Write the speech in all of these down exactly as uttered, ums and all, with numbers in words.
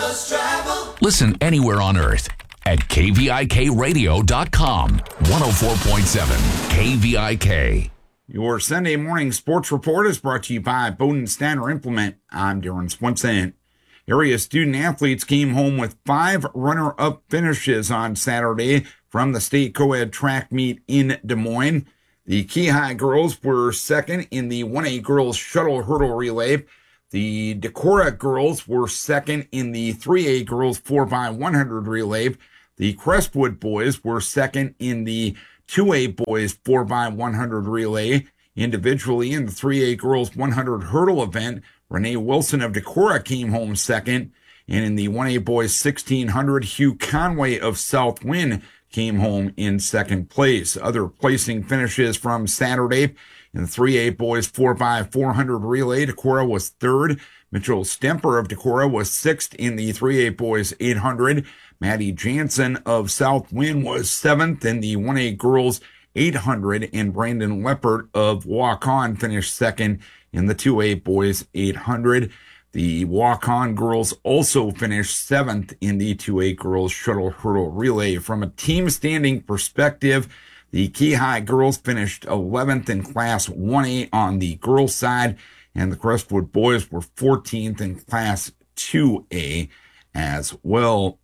Bus Travel. Listen anywhere on earth at K V I K radio dot com. one oh four point seven K V I K. Your Sunday morning sports report is brought to you by Bowden Standard Implement. I'm Darren Swenson. Area student athletes came home with five runner-up finishes on Saturday from the state co-ed track meet in Des Moines. The Keyhigh girls were second in the one A girls shuttle hurdle relay. The Decorah girls were second in the three A girls four by one hundred relay. The Crestwood boys were second in the two A boys four by one hundred relay. Individually in the three A girls one hundred hurdle event, Renee Wilson of Decorah came home second. And in the one A boys sixteen hundred, Hugh Conway of Southwind came home in second place. Other placing finishes from Saturday: in the three A boys four by four hundred relay, Decorah was third. Mitchell Stemper of Decorah was sixth in the three A boys eight hundred. Maddie Jansen of Southwind was seventh in the one A girls eight hundred, and Brandon Leppert of Waukon finished second in the two A boys eight hundred. The Waukon girls also finished seventh in the two A girls shuttle hurdle relay. From a team standing perspective, the Keyhigh girls finished eleventh in Class one A on the girls' side, and the Crestwood boys were fourteenth in Class two A as well.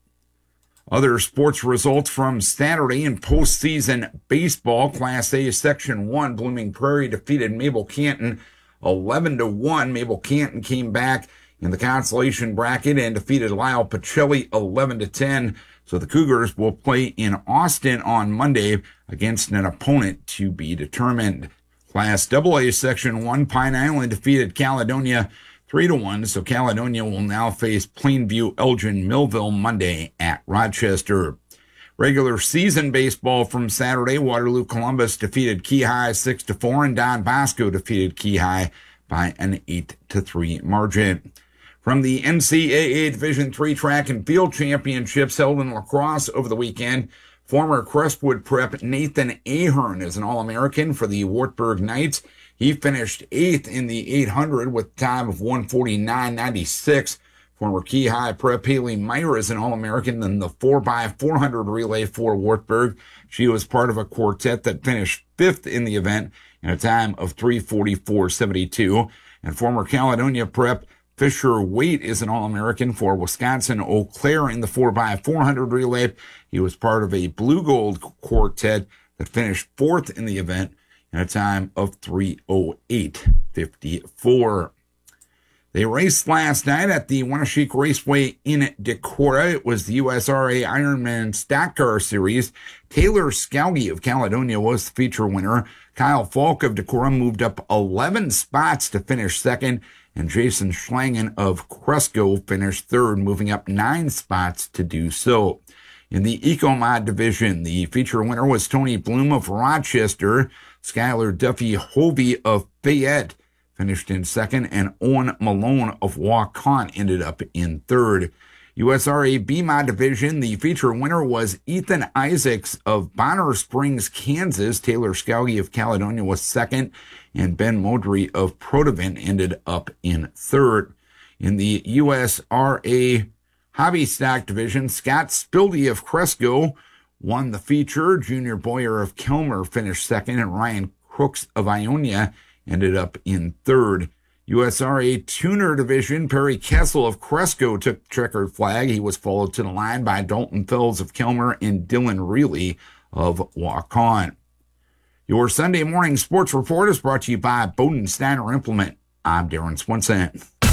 Other sports results from Saturday in postseason baseball: Class A Section one, Blooming Prairie defeated Mabel Canton eleven to one. Mabel Canton came back in the consolation bracket and defeated Lyle Pacelli eleven to ten. So the Cougars will play in Austin on Monday against an opponent to be determined. Class double A Section one, Pine Island defeated Caledonia three to one. So Caledonia will now face Plainview Elgin Millville Monday at Rochester. Regular season baseball from Saturday: Waterloo Columbus defeated Keyhigh six to four, and Don Bosco defeated Keyhigh by an eight to three margin. From the N C A A Division three Track and Field Championships held in La Crosse over the weekend, former Crestwood prep Nathan Ahern is an All-American for the Wartburg Knights. He finished eighth in the eight hundred with a time of one forty-nine ninety-six. Former Keyhigh prep Haley Meyer is an All-American in the four by four hundred relay for Wartburg. She was part of a quartet that finished fifth in the event in a time of three forty-four seventy-two. And former Caledonia prep Fisher Waite is an All-American for Wisconsin Eau Claire in the four by four hundred relay. He was part of a blue gold quartet that finished fourth in the event in a time of three oh eight fifty-four. They raced last night at the Winneshiek Raceway in Decorah. It was the U S R A Ironman Stock Car Series. Taylor Scalgi of Caledonia was the feature winner. Kyle Falk of Decorah moved up eleven spots to finish second, and Jason Schlangen of Cresco finished third, moving up nine spots to do so. In the Ecomod division, the feature winner was Tony Bloom of Rochester. Skylar Duffy Hovey of Fayette finished in second, and Owen Malone of Waukon ended up in third. U S R A B M O D division, the feature winner was Ethan Isaacs of Bonner Springs, Kansas. Taylor Scalgi of Caledonia was second, and Ben Modry of Protivent ended up in third. In the U S R A Hobby Stock division, Scott Spildy of Cresco won the feature. Junior Boyer of Kilmer finished second, and Ryan Crooks of Ionia ended up in third. U S R A Tuner division, Perry Kessel of Cresco took checkered flag. He was followed to the line by Dalton Fells of Kilmer and Dylan Reilly of Waukon. Your Sunday morning sports report is brought to you by Bowden Steiner Implement. I'm Darren Swenson.